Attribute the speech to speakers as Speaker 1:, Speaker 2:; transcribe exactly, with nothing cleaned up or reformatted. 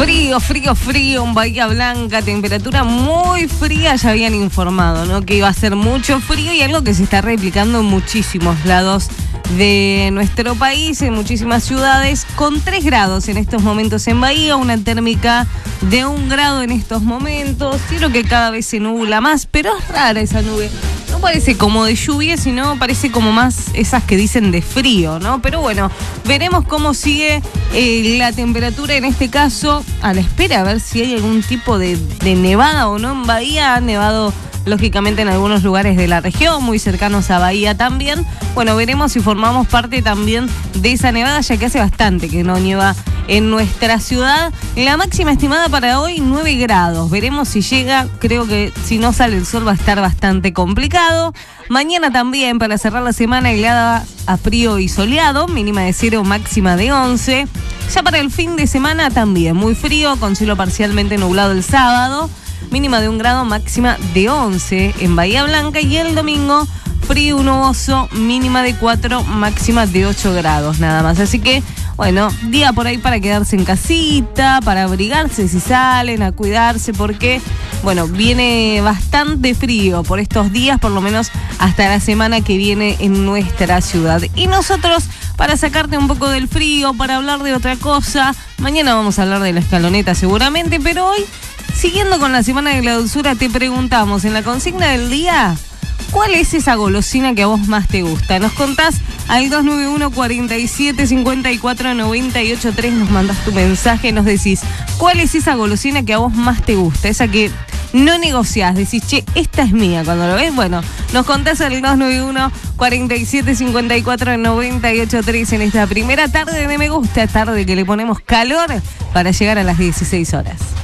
Speaker 1: Frío, frío, frío en Bahía Blanca, temperatura muy fría, ya habían informado, ¿no? Que iba a ser mucho frío y algo que se está replicando en muchísimos lados de nuestro país, en muchísimas ciudades, con tres grados en estos momentos en Bahía, una térmica de un grado en estos momentos. Quiero que cada vez se nubla más, pero es rara esa nube. No parece como de lluvia, sino parece como más esas que dicen de frío, ¿no? Pero bueno, veremos cómo sigue eh, la temperatura en este caso, a la espera a ver si hay algún tipo de, de nevada o no en Bahía. Ha nevado lógicamente en algunos lugares de la región, muy cercanos a Bahía también. Bueno, veremos si formamos parte también de esa nevada, ya que hace bastante que no nieva en nuestra ciudad. La máxima estimada para hoy, nueve grados. Veremos si llega. Creo que si no sale el sol va a estar bastante complicado. Mañana también, para cerrar la semana, helada a frío y soleado, mínima de cero, máxima de once. Ya para el fin de semana también muy frío, con cielo parcialmente nublado el sábado, mínima de un grado, máxima de once en Bahía Blanca. Y el domingo, frío y nuboso, mínima de cuatro, máxima de ocho grados, nada más. Así que, bueno, día por ahí para quedarse en casita, para abrigarse si salen, a cuidarse, porque, bueno, viene bastante frío por estos días, por lo menos hasta la semana que viene en nuestra ciudad. Y nosotros, para sacarte un poco del frío, para hablar de otra cosa, mañana vamos a hablar de la escaloneta seguramente, pero hoy, siguiendo con la Semana de la Dulzura, te preguntamos en la consigna del día, ¿cuál es esa golosina que a vos más te gusta? Nos contás al dos nueve uno, cuatro siete, cinco cuatro, nueve ocho tres, nos mandás tu mensaje, nos decís, ¿cuál es esa golosina que a vos más te gusta? Esa que no negociás, decís, che, esta es mía. Cuando lo ves, bueno, nos contás al dos nueve uno, cuatro siete, cinco cuatro, nueve ocho tres en esta primera tarde de Me Gusta, tarde que le ponemos calor para llegar a las dieciséis horas.